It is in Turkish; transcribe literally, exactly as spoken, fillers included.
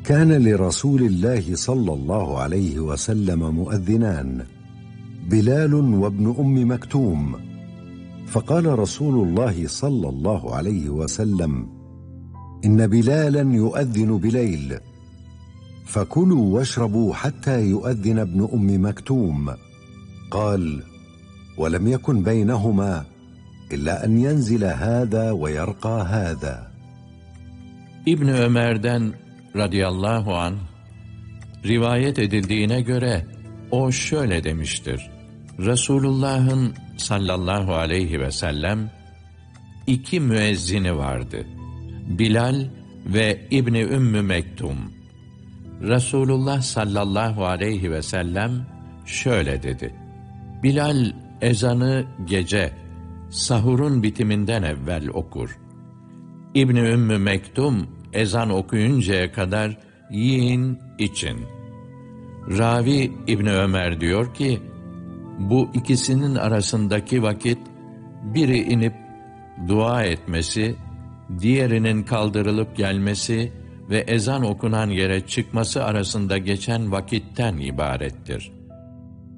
كان لرسول الله صلى الله عليه وسلم مؤذنان، بلال وابن أم مكتوم. فقال رسول الله صلى الله عليه وسلم: إن بلالا يؤذن بليل، فكلوا واشربوا حتى يؤذن ابن أم مكتوم. قال: ولم يكن بينهما إلا أن ينزل هذا ويرقى هذا. İbn Ömer'den radıyallahu anh rivayet edildiğine göre o şöyle demiştir: Resulullah'ın sallallahu aleyhi ve sellem iki müezzini vardı. Bilal ve İbni Ümmü Mektum. Resulullah sallallahu aleyhi ve sellem şöyle dedi: Bilal ezanı gece, sahurun bitiminden evvel okur. İbni Ümmü Mektum ezan okuyuncaya kadar yiyin, için. Ravi İbni Ömer diyor ki, bu ikisinin arasındaki vakit, biri inip dua etmesi, diğerinin kaldırılıp gelmesi ve ezan okunan yere çıkması arasında geçen vakitten ibarettir.